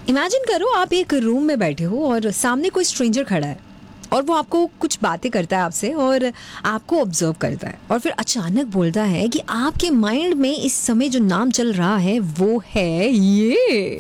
Imagine करो आप एक रूम में बैठे हो और सामने कोई स्ट्रेंजर खड़ा है और वो आपको कुछ बातें करता है आपसे और आपको ऑब्जर्व करता है और फिर अचानक बोलता है कि आपके माइंड में इस समय जो नाम चल रहा है वो है ये।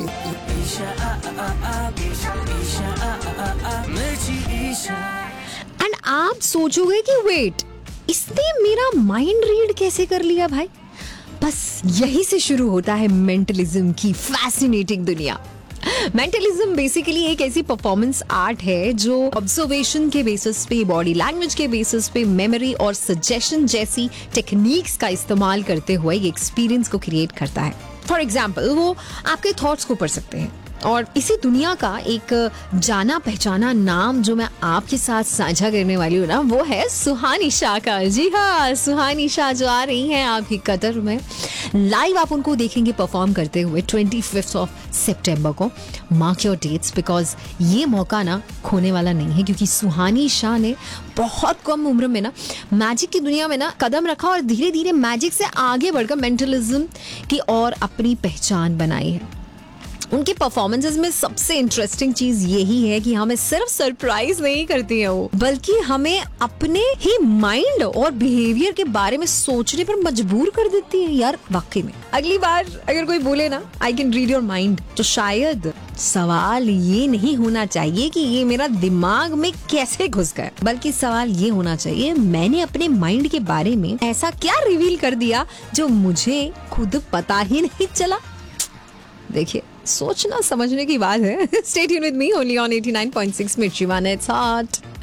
एंड आप सोचोगे कि वेट, इसने मेरा माइंड रीड कैसे कर लिया भाई। बस यही से शुरू होता है मेंटलिज्म की फैसिनेटिंग दुनिया। मेंटलिज्म बेसिकली एक ऐसी परफॉर्मेंस आर्ट है जो ऑब्जर्वेशन के बेसिस पे, बॉडी लैंग्वेज के बेसिस पे, मेमोरी और सजेशन जैसी टेक्निक्स का इस्तेमाल करते हुए ये एक्सपीरियंस को क्रिएट करता है। फॉर एग्जाम्पल, वो आपके थॉट्स को पढ़ सकते हैं और इसी दुनिया का एक जाना पहचाना नाम जो मैं आपके साथ साझा करने वाली हूँ ना, वो है सुहानी शाह का। जी हाँ, सुहानी शाह जो आ रही हैं आपकी कतर में। लाइव आप उनको देखेंगे परफॉर्म करते हुए 25 सितंबर को। मार्क योर डेट्स, बिकॉज ये मौका ना खोने वाला नहीं है, क्योंकि सुहानी शाह ने बहुत कम उम्र में ना मैजिक की दुनिया में ना कदम रखा और धीरे धीरे मैजिक से आगे बढ़कर मेंटलिज्म की और अपनी पहचान बनाई है। उनके परफॉर्मेंसेस में सबसे इंटरेस्टिंग चीज यही है कि हमें सिर्फ सरप्राइज नहीं करती है वो, बल्कि हमें अपने ही माइंड और बिहेवियर के बारे में सोचने पर मजबूर कर देती है यार। वाकई में अगली बार अगर कोई बोले ना I can read your mind, तो शायद सवाल ये नहीं होना चाहिए कि ये मेरा दिमाग में कैसे घुस गया, बल्कि सवाल ये होना चाहिए मैंने अपने माइंड के बारे में ऐसा क्या रिवील कर दिया जो मुझे खुद पता ही नहीं चला। देखिए, सोचना समझने की बात है। Stay tuned with me only on 89.6 Mirchi One. It's hot.